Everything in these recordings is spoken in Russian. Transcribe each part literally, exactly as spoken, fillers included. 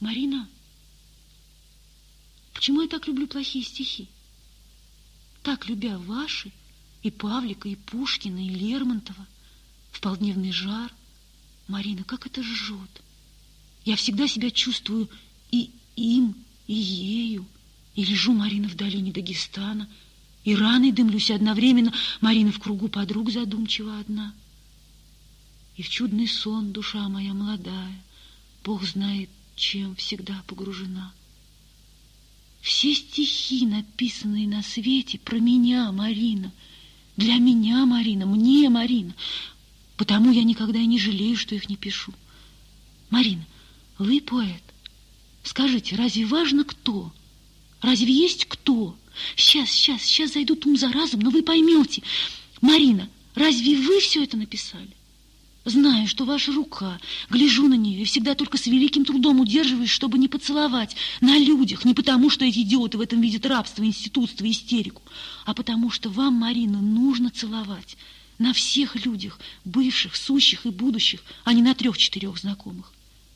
Марина, почему я так люблю плохие стихи? Так любя ваши, и Павлика, и Пушкина, и Лермонтова, в полдневный жар. Марина, как это жжет. Я всегда себя чувствую и им, и ею. И лежу, Марина, в долине Дагестана, и раной дымлюсь одновременно. Марина в кругу подруг задумчиво одна. И в чудный сон душа моя молодая, Бог знает, чем всегда погружена. Все стихи, написанные на свете, про меня, Марина, для меня, Марина, мне, Марина. Потому я никогда и не жалею, что их не пишу. Марина, вы поэт. Скажите, разве важно кто? Разве есть кто? Сейчас, сейчас, сейчас зайдут ум за разум, но вы поймете. Марина, разве вы все это написали? Знаю, что ваша рука, гляжу на нее и всегда только с великим трудом удерживаюсь, чтобы не поцеловать на людях, не потому, что эти идиоты в этом видят рабство, институтство, истерику, а потому что вам, Марина, нужно целовать на всех людях, бывших, сущих и будущих, а не на трех-четырех знакомых.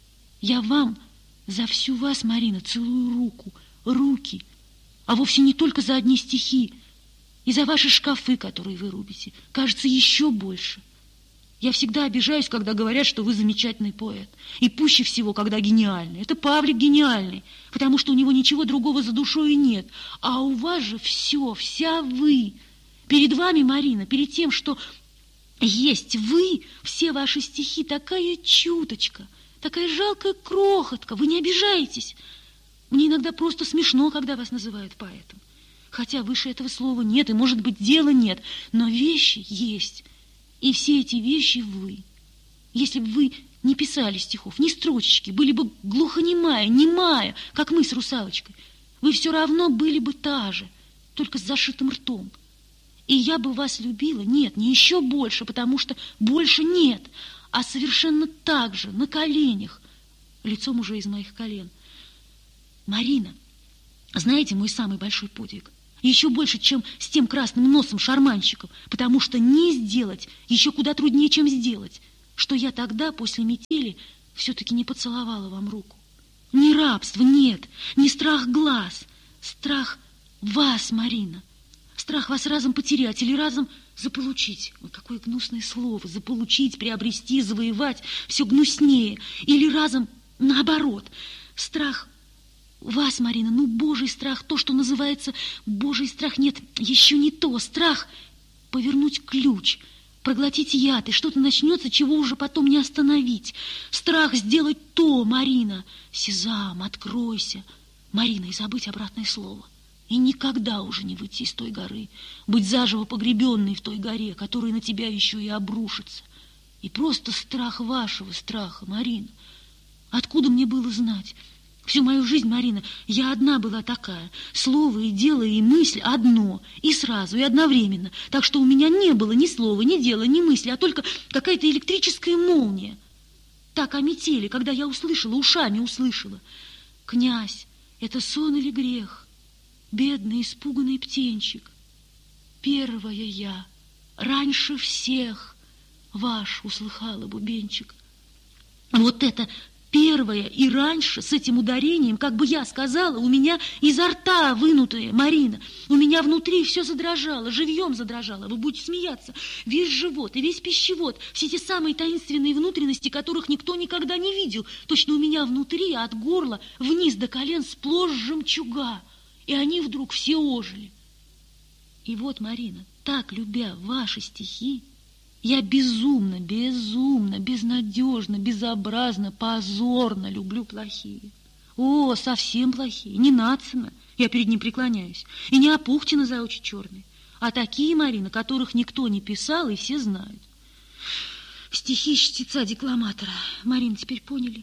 Я вам за всю вас, Марина, целую руку, руки, а вовсе не только за одни стихи, и за ваши шкафы, которые вы рубите, кажется, еще больше. Я всегда обижаюсь, когда говорят, что вы замечательный поэт. И пуще всего, когда гениальный. Это Павлик гениальный, потому что у него ничего другого за душой и нет. А у вас же все, вся вы. Перед вами, Марина, перед тем, что есть вы, все ваши стихи, такая чуточка, такая жалкая крохотка. Вы не обижаетесь. Мне иногда просто смешно, когда вас называют поэтом. Хотя выше этого слова нет, и, может быть, дела нет. Но вещи есть. И все эти вещи вы. Если бы вы не писали стихов, ни строчечки, были бы глухонемая, немая, как мы с русалочкой, вы все равно были бы та же, только с зашитым ртом. И я бы вас любила, нет, не еще больше, потому что больше нет, а совершенно так же, на коленях, лицом уже из моих колен. Марина, знаете мой самый большой подвиг? Еще больше, чем с тем красным носом шарманщиком, потому что не сделать еще куда труднее, чем сделать, что я тогда, после метели, все-таки не поцеловала вам руку. Не рабство, нет, не страх глаз, страх вас, Марина, страх вас разом потерять или разом заполучить. Ой, какое гнусное слово, заполучить, приобрести, завоевать, все гнуснее, или разом наоборот, страх вас, Марина, ну, Божий страх, то, что называется Божий страх, нет, еще не то. Страх повернуть ключ, проглотить яд, и что-то начнется, чего уже потом не остановить. Страх сделать то, Марина. Сезам, откройся. Марина, и забыть обратное слово. И никогда уже не выйти из той горы, быть заживо погребенной в той горе, которая на тебя еще и обрушится. И просто страх вашего страха, Марина. Откуда мне было знать? Всю мою жизнь, Марина, я одна была такая. Слово и дело, и мысль одно, и сразу, и одновременно. Так что у меня не было ни слова, ни дела, ни мысли, а только какая-то электрическая молния. Так о метели, когда я услышала, ушами услышала. Князь, это сон или грех? Бедный, испуганный птенчик. Первая я, раньше всех, ваш, услыхала бубенчик. Вот это... Первое и раньше, с этим ударением, как бы я сказала, у меня изо рта вынутое, Марина. У меня внутри все задрожало, живьем задрожало. Вы будете смеяться. Весь живот и весь пищевод, все те самые таинственные внутренности, которых никто никогда не видел. Точно у меня внутри, от горла, вниз до колен сплошь жемчуга. И они вдруг все ожили. И вот, Марина, так любя ваши стихи, я безумно, безумно, безнадежно, безобразно, позорно люблю плохие. О, совсем плохие, не Нацина, я перед ним преклоняюсь, и не Апухтина за очи черные, а такие, Марина, которых никто не писал и все знают. Стихи чтеца-декламатора, Марина, теперь поняли?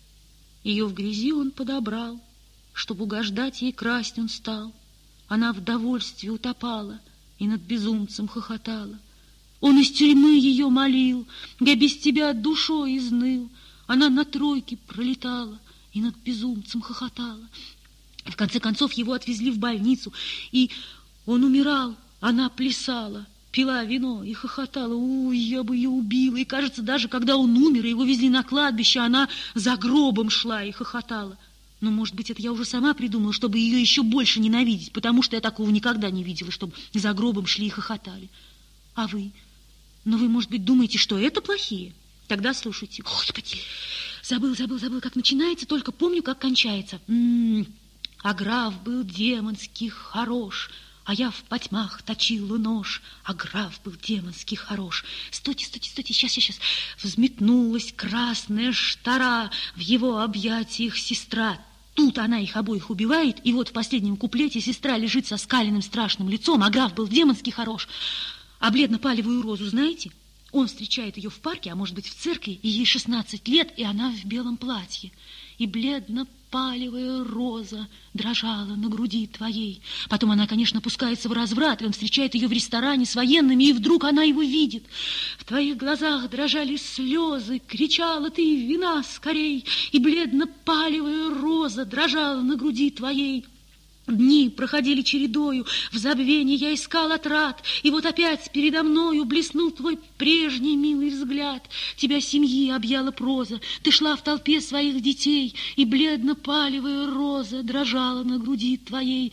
Ее в грязи он подобрал, чтобы угождать ей красть он стал. Она в довольстве утопала и над безумцем хохотала. Он из тюрьмы ее молил, я без тебя душой изныл. Она на тройке пролетала и над безумцем хохотала. В конце концов его отвезли в больницу, и он умирал, она плясала, пила вино и хохотала. Ой, я бы ее убила. И, кажется, даже когда он умер, и его везли на кладбище, она за гробом шла и хохотала. Но, может быть, это я уже сама придумала, чтобы ее еще больше ненавидеть, потому что я такого никогда не видела, чтобы за гробом шли и хохотали. А вы? Но вы, может быть, думаете, что это плохие? Тогда слушайте. Господи, забыл, забыл, забыл, как начинается, только помню, как кончается. М-м-м. А граф был демонский хорош, а я в потьмах точила нож. А граф был демонский хорош. Стойте, стойте, стойте, сейчас, сейчас, сейчас. Взметнулась красная штора, в его объятиях сестра. Тут она их обоих убивает, и вот в последнем куплете сестра лежит со скаленным страшным лицом, а граф был демонский хорош. А бледно-палевую розу знаете? Он встречает ее в парке, а может быть в церкви, и ей шестнадцать лет, и она в белом платье. И бледно-палевая роза дрожала на груди твоей. Потом она, конечно, пускается в разврат, и он встречает ее в ресторане с военными, и вдруг она его видит. В твоих глазах дрожали слезы, кричала ты: вина скорей, и бледно-палевая роза дрожала на груди твоей. Дни проходили чередою, в забвении я искал отрад, и вот опять передо мною блеснул твой прежний милый взгляд. Тебя семьи объяла проза, ты шла в толпе своих детей, и бледно-палевая роза дрожала на груди твоей.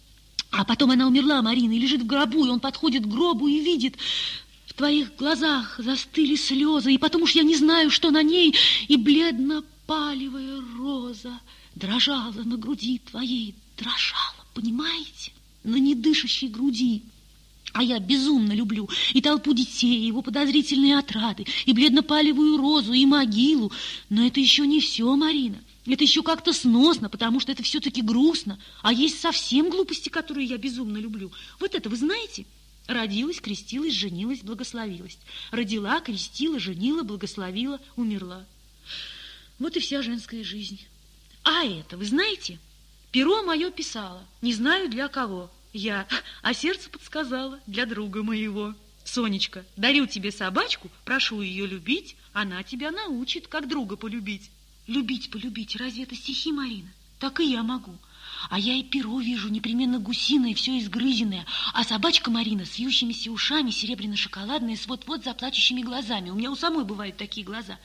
А потом она умерла, Марина, и лежит в гробу, и он подходит к гробу и видит... В твоих глазах застыли слезы, и потом уж я не знаю, что на ней, и бледно-палевая роза дрожала на груди твоей. Дрожала, понимаете, на недышащей груди. А я безумно люблю и толпу детей, и его подозрительные отрады, и бледно-палевую розу, и могилу. Но это еще не все, Марина. Это еще как-то сносно, потому что это все-таки грустно. А есть совсем глупости, которые я безумно люблю. Вот это вы знаете? Родилась, крестилась, женилась, благословилась. Родила, крестила, женила, благословила, умерла. Вот и вся женская жизнь. А это, вы знаете... Перо мое писало, не знаю для кого я, а сердце подсказало для друга моего. Сонечка, дарю тебе собачку, прошу ее любить, она тебя научит, как друга полюбить. Любить, полюбить, разве это стихи, Марина? Так и я могу. А я и перо вижу, непременно гусиное, все изгрызенное, а собачка Марина с вьющимися ушами, серебряно-шоколадная, с вот-вот заплачущими глазами. У меня у самой бывают такие глаза.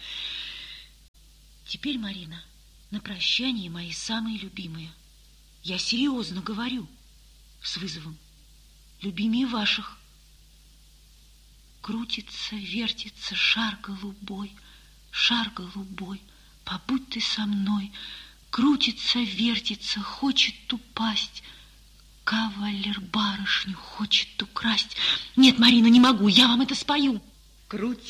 Теперь, Марина, на прощание мои самые любимые. Я серьезно говорю, с вызовом, любимее ваших. Крутится, вертится шар голубой, шар голубой, побудь ты со мной. Крутится, вертится, хочет упасть, кавалер барышню хочет украсть. Нет, Марина, не могу, я вам это спою. Крутится.